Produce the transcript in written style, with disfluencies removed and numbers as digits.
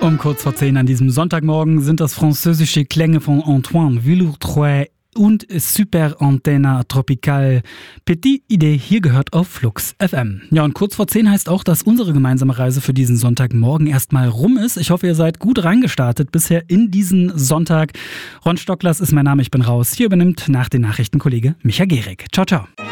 Um kurz vor 10 an diesem Sonntagmorgen sind das französische Klänge von Antoine Villotrouet und Super Antenne Tropical. Petit Idee hier gehört auf Flux FM. Ja, und kurz vor 10 heißt auch, dass unsere gemeinsame Reise für diesen Sonntagmorgen erstmal rum ist. Ich hoffe, ihr seid gut reingestartet bisher in diesen Sonntag. Ron Stocklers ist mein Name, ich bin raus. Hier übernimmt nach den Nachrichten Kollege Micha Gehrig. Ciao, ciao.